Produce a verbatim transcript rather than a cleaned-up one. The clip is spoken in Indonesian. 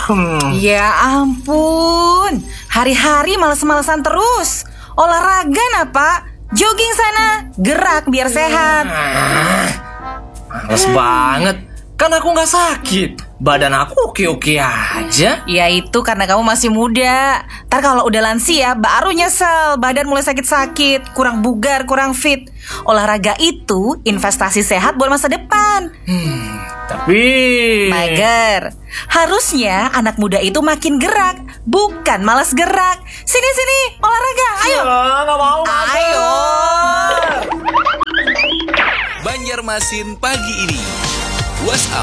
Hmm. Ya ampun, hari-hari males-malesan terus. Olahraga nah Pak, jogging sana, gerak biar sehat. Males banget, kan aku gak sakit. Badan aku oke-oke aja. Ya itu karena kamu masih muda. Ntar kalau udah lansia baru nyesel, badan mulai sakit-sakit, kurang bugar, kurang fit. Olahraga itu investasi sehat buat masa depan. Hmm, tapi Mager, harusnya anak muda itu makin gerak, bukan malas gerak. Sini-sini, olahraga, ayo. Ah, gak mau. Ayo. Banjarmasin pagi ini. WhatsApp